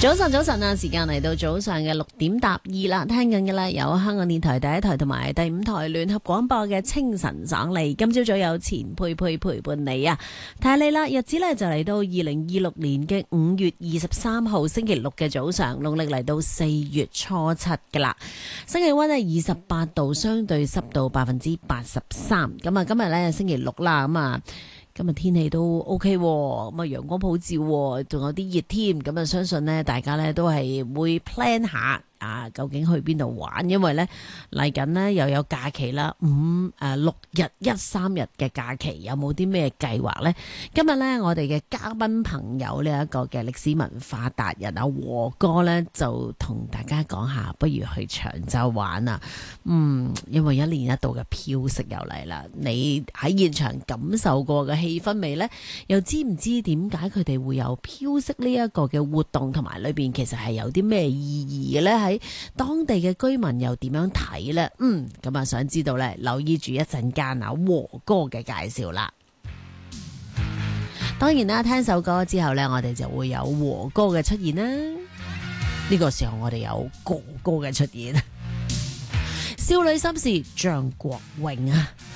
早晨啊！時間嚟到早上嘅6:02啦，聽緊嘅咧有香港電台第一台同埋第5台聯合廣播嘅清晨爽利。今朝早有錢佩佩陪伴你啊！睇下你啦，日子咧就嚟到2026年嘅5月23號星期六嘅早上，農曆嚟到4月初7噶啦。星期溫係28度，相對濕度83%。咁啊，今日咧星期六啦，咁啊。今日天氣都 OK， 咁啊陽光普照，仲有啲熱添，咁啊相信呢大家呢都係會 plan 下啊，究竟去邊度玩？因為呢嚟緊呢又有假期啦，6日13日嘅假期，有冇啲咩計劃呢？今日呢我哋嘅嘉賓朋友呢一個嘅歷史文化達人啊和哥呢，就同大家講下，不如去長洲玩啊！因為1年1度嘅飄色又嚟啦，你喺現場感受過嘅氣氛未呢？又知唔知點解佢哋會有飄色呢一個嘅活動，同埋裏邊其實係有啲咩意義嘅呢？喺當地嘅居民又點樣睇呢？咁啊想知道呢，留意住一陣間啊和哥嘅介紹啦。當然啦，聽首歌之後呢，我哋就會有和哥嘅出現啦。呢個時候我哋有哥哥嘅出現。少女心事張國榮啊！